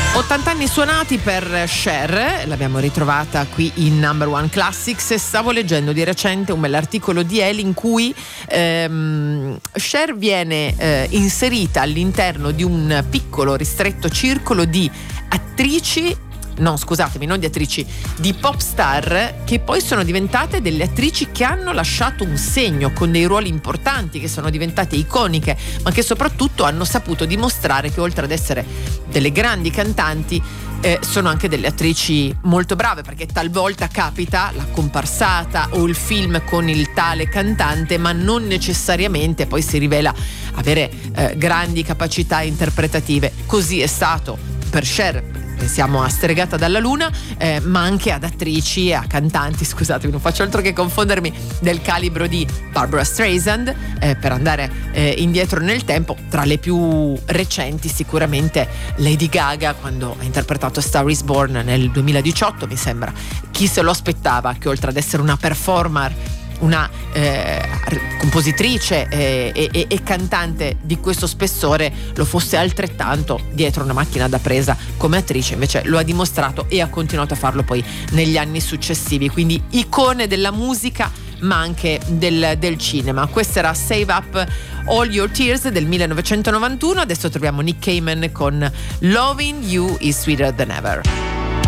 80 anni suonati per Cher, l'abbiamo ritrovata qui in Number One Classics, e stavo leggendo di recente un bell'articolo di Elle in cui Cher viene inserita all'interno di un piccolo ristretto circolo di attrici, no scusatemi, non di attrici, di pop star che poi sono diventate delle attrici che hanno lasciato un segno con dei ruoli importanti, che sono diventate iconiche, ma che soprattutto hanno saputo dimostrare che oltre ad essere delle grandi cantanti sono anche delle attrici molto brave, perché talvolta capita la comparsata o il film con il tale cantante, ma non necessariamente poi si rivela avere grandi capacità interpretative. Così è stato per Cher. Pensiamo a Stregata dalla Luna, ma anche ad attrici e a cantanti, scusatemi, non faccio altro che confondermi, del calibro di Barbra Streisand, per andare indietro nel tempo. Tra le più recenti sicuramente Lady Gaga, quando ha interpretato Star is Born nel 2018, mi sembra. Chi se lo aspettava che oltre ad essere una performer, una compositrice e cantante di questo spessore, lo fosse altrettanto dietro una macchina da presa come attrice? Invece lo ha dimostrato e ha continuato a farlo poi negli anni successivi, quindi icone della musica ma anche del cinema. Questa era Save Up All Your Tears del 1991. Adesso troviamo Nick Cayman con Loving You Is Sweeter Than Ever.